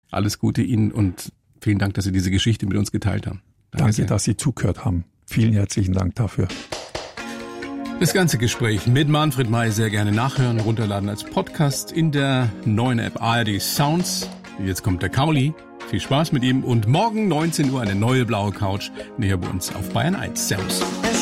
Alles Gute Ihnen und vielen Dank, dass Sie diese Geschichte mit uns geteilt haben. Danke, dass Sie zugehört haben. Vielen herzlichen Dank dafür. Das ganze Gespräch mit Manfred May sehr gerne nachhören, runterladen als Podcast in der neuen App ARD Sounds. Jetzt kommt der Kauli. Viel Spaß mit ihm und morgen 19 Uhr eine neue blaue Couch näher bei uns auf Bayern 1. Servus.